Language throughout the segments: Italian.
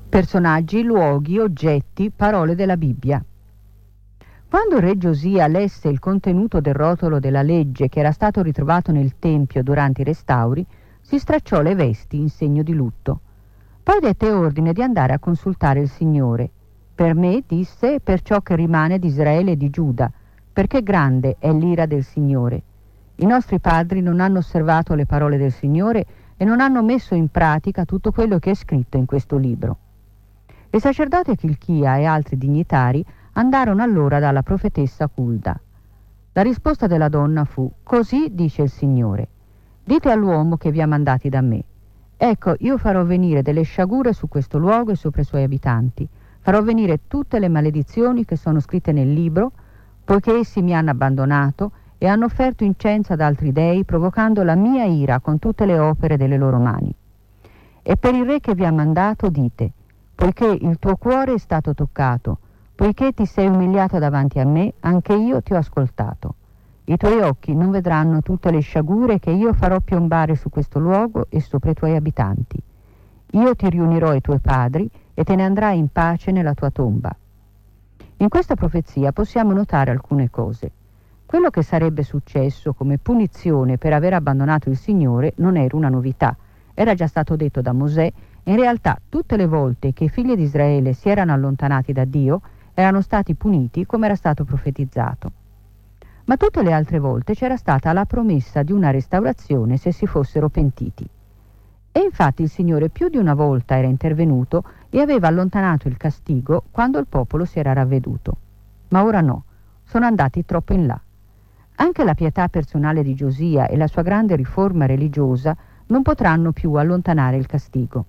Personaggi, luoghi, oggetti, parole della Bibbia. Quando il re Giosia lesse il contenuto del rotolo della legge che era stato ritrovato nel Tempio durante i restauri, si stracciò le vesti in segno di lutto. Poi dette ordine di andare a consultare il Signore. Per me, disse, per ciò che rimane di Israele e di Giuda, perché grande è l'ira del Signore. I nostri padri non hanno osservato le parole del Signore e non hanno messo in pratica tutto quello che è scritto in questo libro. Il sacerdote Chilchia e altri dignitari andarono allora dalla profetessa Culda. La risposta della donna fu: così dice il Signore, dite all'uomo che vi ha mandati da me, ecco, io farò venire delle sciagure su questo luogo e sopra i suoi abitanti, farò venire tutte le maledizioni che sono scritte nel libro, poiché essi mi hanno abbandonato e hanno offerto incenso ad altri dei, provocando la mia ira con tutte le opere delle loro mani. E per il re che vi ha mandato dite: poiché il tuo cuore è stato toccato, poiché ti sei umiliato davanti a me, anche io ti ho ascoltato. I tuoi occhi non vedranno tutte le sciagure che io farò piombare su questo luogo e sopra i tuoi abitanti. Io ti riunirò ai tuoi padri e te ne andrai in pace nella tua tomba. In questa profezia possiamo notare alcune cose. Quello che sarebbe successo come punizione per aver abbandonato il Signore non era una novità, era già stato detto da Mosè. In realtà tutte le volte che i figli di Israele si erano allontanati da Dio erano stati puniti come era stato profetizzato. Ma tutte le altre volte c'era stata la promessa di una restaurazione se si fossero pentiti. E infatti il Signore più di una volta era intervenuto e aveva allontanato il castigo quando il popolo si era ravveduto. Ma ora no, sono andati troppo in là. Anche la pietà personale di Giosia e la sua grande riforma religiosa non potranno più allontanare il castigo.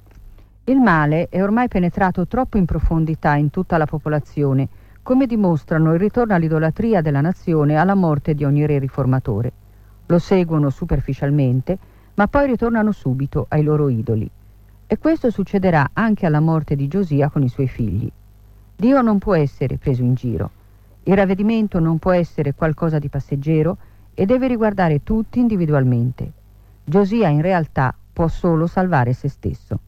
Il male è ormai penetrato troppo in profondità in tutta la popolazione, come dimostrano il ritorno all'idolatria della nazione alla morte di ogni re riformatore. Lo seguono superficialmente, ma poi ritornano subito ai loro idoli. E questo succederà anche alla morte di Giosia con i suoi figli. Dio non può essere preso in giro. Il ravvedimento non può essere qualcosa di passeggero e deve riguardare tutti individualmente. Giosia in realtà può solo salvare se stesso.